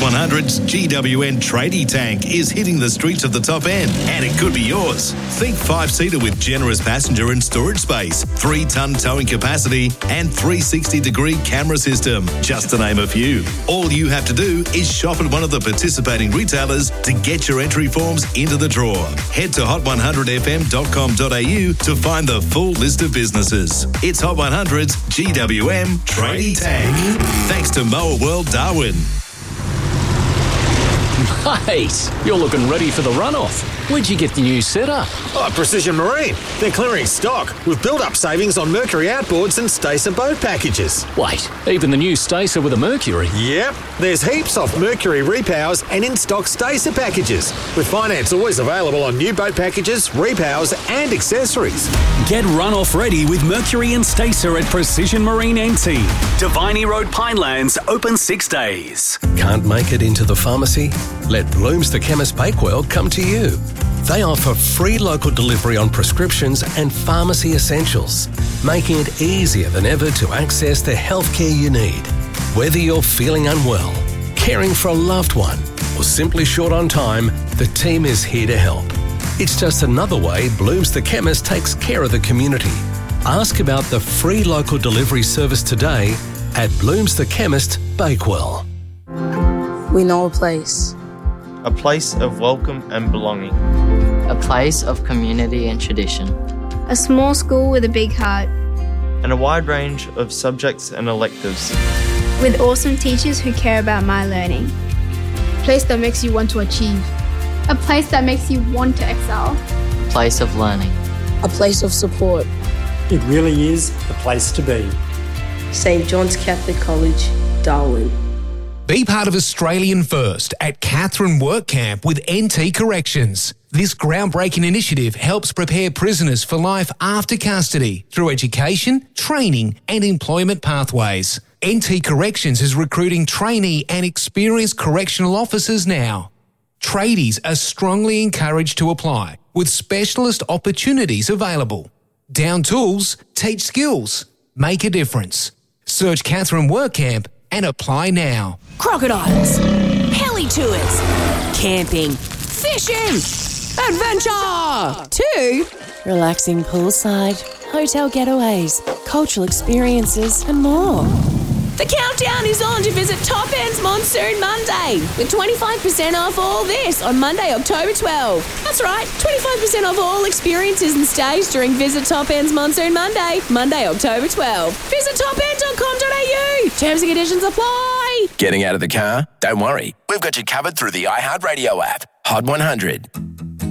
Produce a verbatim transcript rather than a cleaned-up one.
one hundred's G W N Tradie Tank is hitting the streets of the top end, and it could be yours. Think five-seater with generous passenger and storage space, three-ton towing capacity, and three sixty degree camera system, just to name a few. All you have to do is shop at one of the participating retailers to get your entry forms into the draw. Head to hot one hundred f m dot com dot a u to find the full list of businesses. It's Hot one hundred's G W M Tradie Tank. Thanks to Mower World Darwin. Mate, you're looking ready for the runoff. Where'd you get the new setup? Oh, Precision Marine. They're clearing stock with build-up savings on Mercury outboards and Stacer boat packages. Wait, even the new Stacer with a Mercury? Yep. There's heaps off Mercury repowers and in-stock Stacer packages, with finance always available on new boat packages, repowers and accessories. Get runoff ready with Mercury and Stacer at Precision Marine N T. Diviney Road, Pinelands, open six days. Can't make it into the pharmacy? Let Blooms the Chemist Bakewell come to you. They offer free local delivery on prescriptions and pharmacy essentials, making it easier than ever to access the healthcare you need. Whether you're feeling unwell, caring for a loved one, or simply short on time, the team is here to help. It's just another way Blooms the Chemist takes care of the community. Ask about the free local delivery service today at Blooms the Chemist Bakewell. We know a place. A place of welcome and belonging. A place of community and tradition. A small school with a big heart. And a wide range of subjects and electives. With awesome teachers who care about my learning. A place that makes you want to achieve. A place that makes you want to excel. A place of learning. A place of support. It really is the place to be. Saint John's Catholic College, Darwin. Be part of Australian First at Katherine Work Camp with N T Corrections. This groundbreaking initiative helps prepare prisoners for life after custody through education, training and employment pathways. N T Corrections is recruiting trainee and experienced correctional officers now. Tradies are strongly encouraged to apply, with specialist opportunities available. Down tools, teach skills, make a difference. Search Katherine Work Camp and apply now. Crocodiles, heli tours, camping, fishing, adventure. Two, relaxing poolside, hotel getaways, cultural experiences and more. The countdown is on to visit Top End's Monsoon Monday with twenty-five percent off all this on Monday, October twelfth. That's right, twenty-five percent off all experiences and stays during Visit Top End's Monsoon Monday, Monday, October twelfth. Visit top end dot com dot a u. Terms and conditions apply. Getting out of the car? Don't worry. We've got you covered through the iHeartRadio app. Hot one hundred.